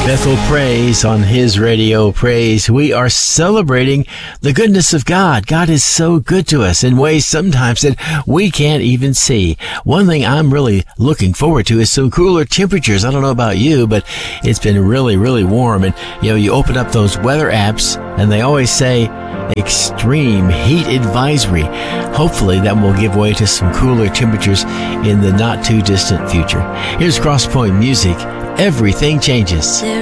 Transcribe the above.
Bethel Praise on his radio praise. We are celebrating the goodness of God. God is so good to us in ways sometimes that we can't even see. One thing I'm really looking forward to is some cooler temperatures. I don't know about you, but it's been really, really warm. And, you open up those weather apps and they always say extreme heat advisory. Hopefully that will give way to some cooler temperatures in the not too distant future. Here's Crosspoint Music. Everything changes.